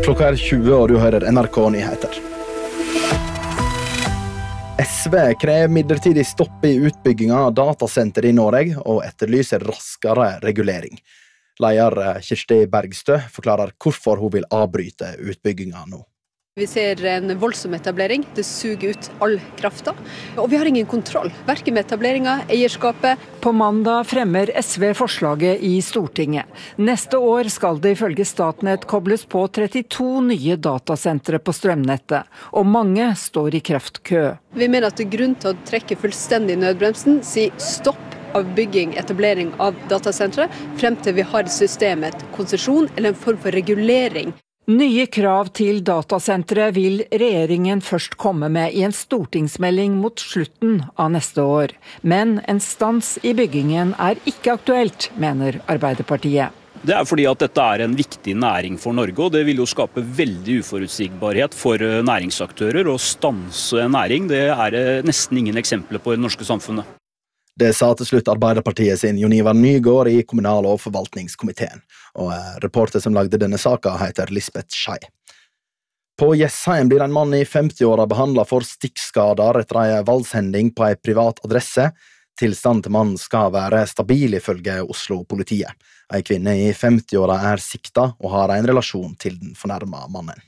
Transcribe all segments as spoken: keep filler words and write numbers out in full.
Klokka er tjue, og du hører N R K-nyheter. S V krever midlertidig stopp i utbygginga av datasenter i Norge og etterlyser raskere regulering. Leder Kirsti Bergstø forklarer hvorfor hun vil avbryte utbygginga nå. Vi ser en voldsom etablering, det suger ut all krafta, og vi har ingen kontroll, hverken med etableringa, eierskapet. På mandag fremmer S V forslaget i Stortinget. Neste år skal det ifølge Statnett kobles på trettito nye datasentre på strømnettet, og mange står i kraftkø. Vi mener at det er grunn til å trekke fullstendig nødbremsen, si stopp av bygging, etablering av datasentre, frem til vi har et system, et konsesjon eller en form for regulering. Nye krav til datasentre vil regjeringen først komme med i en stortingsmelding mot slutten av neste år. Men en stans i byggingen er ikke aktuelt, mener Arbeiderpartiet. Det er fordi at dette er en viktig næring for Norge, og det vil jo skape veldig uforutsigbarhet for næringsaktører. Å stanse en næring, det er nesten ingen eksempler på i det norske samfunnet. Det sa til slutt Arbeiderpartiet sin Jon Ivar Nygård i kommunal- og forvaltningskomiteen. Og reporter som lagde denne saka heter Lisbeth Schei. På Jessheim blir en mann i femti-åra behandlet for stikkskader etter en valgshending på en privat adresse. Tilstanden til mannen skal være stabil ifølge Oslo-politiet. En kvinne i femti-åra er sikta og har en relasjon til den fornærmede mannen.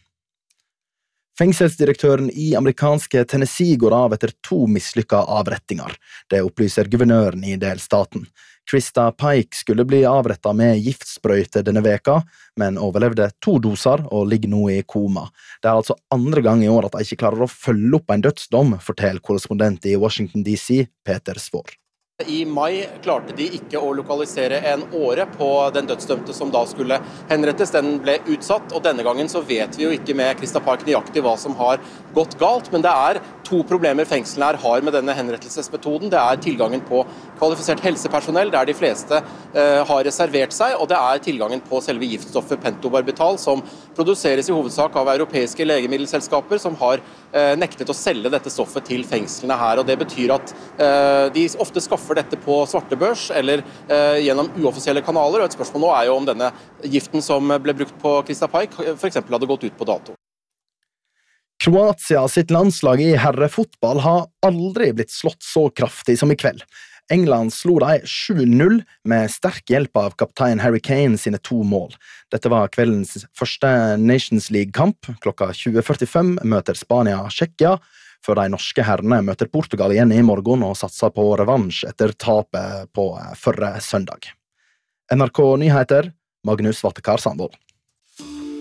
Fengselsdirektøren i amerikanske Tennessee går av etter to mislykka avrettinger. Det opplyser guvernøren i delstaten. Krista Pike skulle bli avrettet med giftsprøyte denne veka, men overlevde to doser og ligger nå i koma. Det er altså andre gang i år at de ikke klarer å følge opp en dødsdom, forteller korrespondent i Washington D C, Peter Svår. I mai klarte de ikke å lokalisere en åre på den dødsdømte som da skulle henrettes. Den ble utsatt, og denne gangen så vet vi jo ikke med Krista Pike nøyaktig hva som har gått galt, men det er to problemer fengslene her har med denne henrettelsesmetoden. Det er tilgangen på kvalifisert helsepersonell, der de fleste eh, har reservert seg, og det er tilgangen på selve giftstoffet pentobarbital, som produseres i hovedsak av europeiske legemiddelselskaper, som har eh, nektet å selge dette stoffet til fengslene her, og det betyr at eh, de ofte skaffer for dette på svartebørs eller eh, gjennom uoffisielle kanaler, og et spørsmål nå er jo om denne giften som ble brukt på Krista Pike for eksempel hadde gått ut på dato. Kroatia sitt landslag i herrefotball har aldri blitt slått så kraftig som i kveld. England slo de sju null med sterk hjelp av kaptein Harry Kane sine to mål. Dette var kveldens første Nations League-kamp. Klokka tjue førtifem møter Spania Tsjekkia, før de norske herrene møter Portugal igjen i morgen og satser på revansj etter tapet på forrige søndag. N R K Nyheter, Magnus Vattekar Sandvold.